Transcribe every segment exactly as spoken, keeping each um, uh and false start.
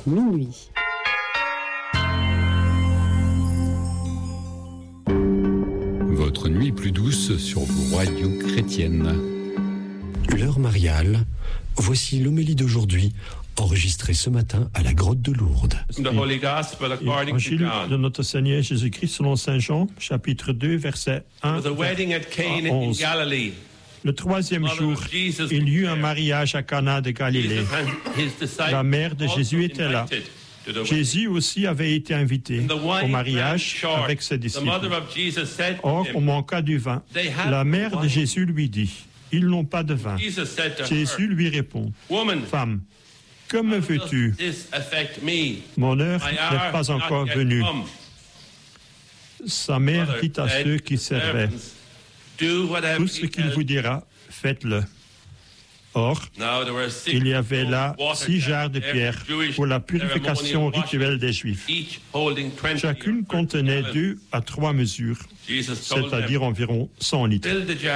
minuit. Votre nuit plus douce sur vos radios chrétiennes. L'heure mariale, voici l'homélie d'aujourd'hui, enregistrée ce matin à la grotte de Lourdes. Évangile de notre Seigneur Jésus-Christ selon saint Jean, chapitre deux, versets un à onze. Le troisième jour, il y eut un mariage à Cana de Galilée. La mère de Jésus était là. Jésus aussi avait été invité au mariage avec ses disciples. Or, on manqua du vin. La mère de Jésus lui dit, « Ils n'ont pas de vin. » Jésus lui répond, « Femme, que me veux-tu? Mon heure n'est pas encore venue. » Sa mère dit à ceux qui servaient, « Tout ce qu'il vous dira, faites-le. » Or, il y avait là six jarres de pierre pour la purification rituelle des Juifs. Chacune contenait deux à trois mesures, c'est-à-dire environ cent litres.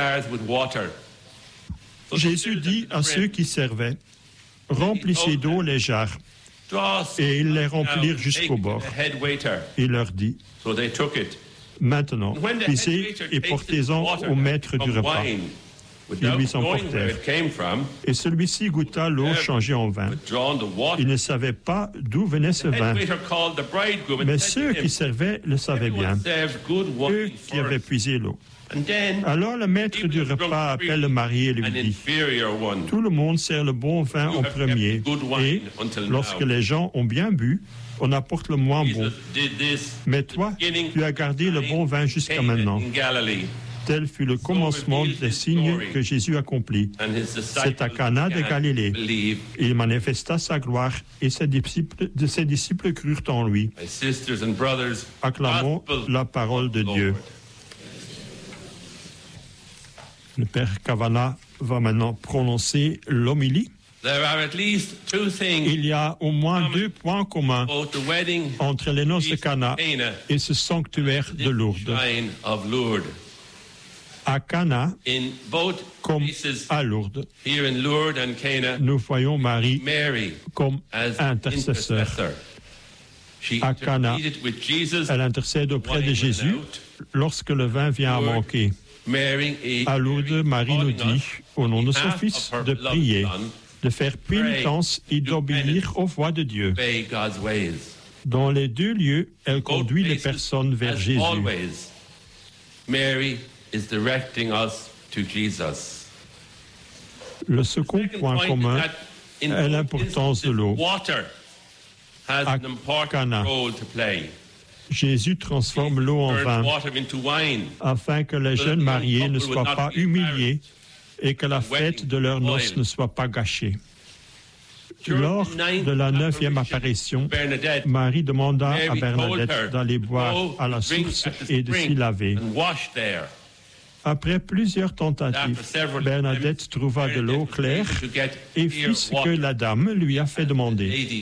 Jésus dit à ceux qui servaient, « Remplissez d'eau les jarres. » Et ils les remplirent jusqu'au bord. Il leur dit, « Maintenant, puisez et portez-en au maître du repas. » Ils lui s'emportèrent. Et celui-ci goûta l'eau changée en vin. Il ne savait pas d'où venait ce vin. Mais ceux qui servaient le savaient bien, eux qui avaient puisé l'eau. Alors le maître du repas appelle le marié et lui dit, « Tout le monde sert le bon vin en premier, et lorsque les gens ont bien bu, on apporte le moins bon. Mais toi, tu as gardé le bon vin jusqu'à maintenant. » Tel fut le commencement des signes que Jésus accomplit. C'est à Cana de Galilée. Il manifesta sa gloire et ses disciples, de ses disciples crurent en lui. Acclamons la parole de Dieu. Le Père Kavanagh va maintenant prononcer l'homélie. Il y a au moins deux points communs entre les noces de Cana et ce sanctuaire de Lourdes. À Cana, comme à Lourdes, nous voyons Marie comme intercesseur. À Cana, elle intercède auprès de Jésus lorsque le vin vient à manquer. À Lourdes, Marie nous dit, au nom de son Fils, de prier, de faire pénitence et d'obéir aux voies de Dieu. Dans les deux lieux, elle conduit les personnes vers Jésus. Is directing us to Jesus. Le second point commun est l'importance de l'eau. À Cana, Jésus transforme l'eau en vin afin que les jeunes mariés ne soient pas humiliés et que la fête de leurs noces ne soit pas gâchée. Lors de la neuvième apparition, Marie demanda à Bernadette d'aller boire à la source et de s'y laver. Après plusieurs tentatives, Bernadette trouva de l'eau claire et fit ce que la dame lui a fait demander.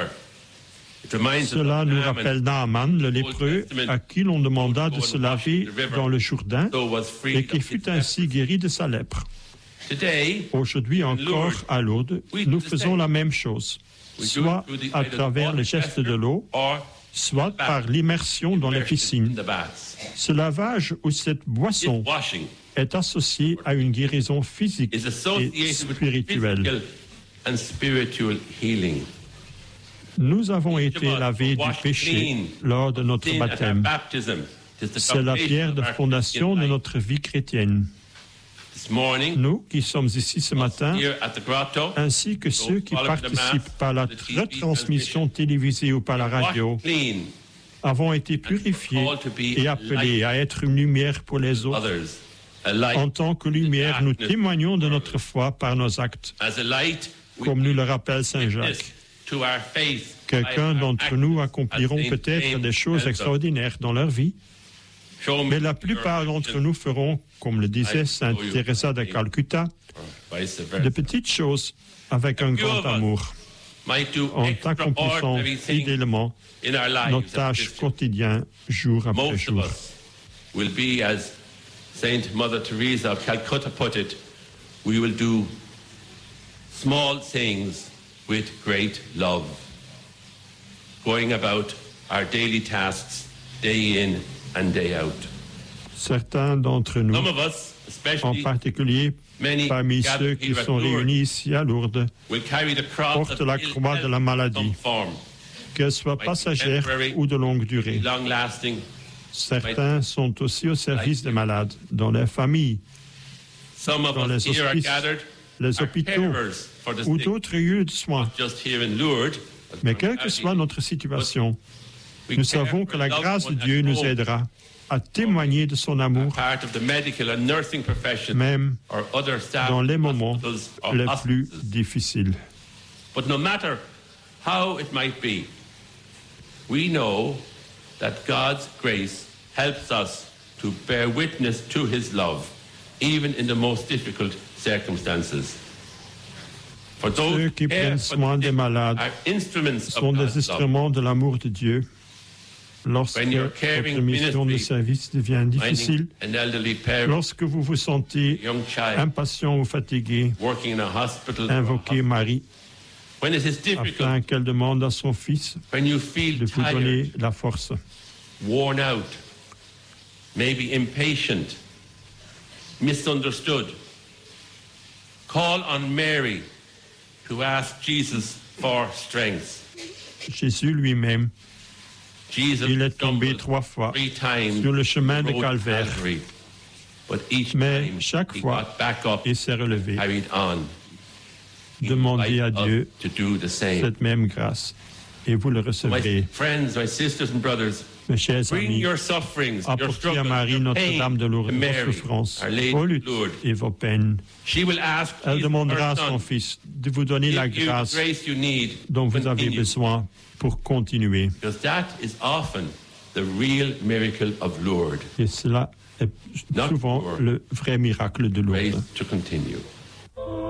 Cela nous rappelle Naaman, le lépreux, à qui l'on demanda de se laver dans le Jourdain et qui fut ainsi guéri de sa lèpre. Aujourd'hui encore, à Lourdes, nous faisons la même chose, soit à travers le geste de l'eau, soit par l'immersion dans les piscines. Ce lavage ou cette boisson est associé à une guérison physique et spirituelle. Nous avons été lavés du péché lors de notre baptême. C'est la pierre de fondation de notre vie chrétienne. Nous qui sommes ici ce matin, ainsi que ceux qui participent par la retransmission télévisée ou par la radio, avons été purifiés et appelés à être une lumière pour les autres. En tant que lumière, nous témoignons de notre foi par nos actes, comme nous le rappelle saint Jacques. Quelqu'un d'entre nous accompliront peut-être des choses extraordinaires dans leur vie, mais la plupart d'entre nous feront, comme le disait sainte Teresa de Calcutta, de petites choses avec un grand amour, en accomplissant fidèlement nos tâches quotidiennes jour après jour. Will be, as Saint Mother Teresa of Calcutta put it, we will do small things with great love. going about our daily tasks day in and day out. Certains d'entre nous, Some of us, en especially particulier many parmi gathered ceux qui here at sont Lourdes, réunis ici à Lourdes, will carry the cross portent of la ill croix health de la in maladie, some form, qu'elle soit passagère ou de longue durée. long-lasting. Certains sont aussi au service des malades, dans leurs familles, Some of dans us les here are hospices, gathered les are hôpitaux carers for the ou sick, d'autres lieux de soins. just here in Lourdes. as Mais we're quelle que having, soit notre situation, we nous care savons for que la loved grâce de one at Dieu nous home, aidera à témoigner de son amour, part of the medical and nursing profession, même or other staff dans les in moments hospitals or les plus hospices. difficiles. But no matter how it might be, we know that God's grace helps us to bear witness to his love, even in the most difficult circumstances. For those Ceux who qui care prennent for soin the des sick malades are instruments sont of des God's love. instruments de l'amour de Dieu. Lorsque When your votre caring mission de ministry, service devient difficile, Finding an elderly parent, lorsque vous vous sentez young child, impatient ou fatigué, working in a hospital, or a invoquez hospital. Marie When it is difficult, afin qu'elle demande à son Fils when you feel de vous tired, donner la force. worn out, maybe impatient, misunderstood. Call on Mary to ask Jesus for strength. Jésus lui-même, Jesus il est tombé stumbled trois fois three times sur le chemin de road to Calvaire, Calvary, but each mais time chaque he fois, got back up, il s'est relevé. carried on. He Demandez à invites us Dieu to do the same. cette même grâce et vous le My recevrez. friends, my sisters and brothers, Mes chers bring amis, your sufferings, your apportez à struggles, Marie your Notre-Dame de pain Lourdes to vos Mary, souffrances, Our Lady vos of luttes Lourdes. et vos peines. She will ask Elle Jesus, demandera à her son son, Fils de vous donner la give you the grâce grace you need dont to vous avez continue. besoin pour continuer. Because that is often the real miracle of Lourdes. Et cela est Not souvent for le vrai miracle de Lourdes. Grace to continue.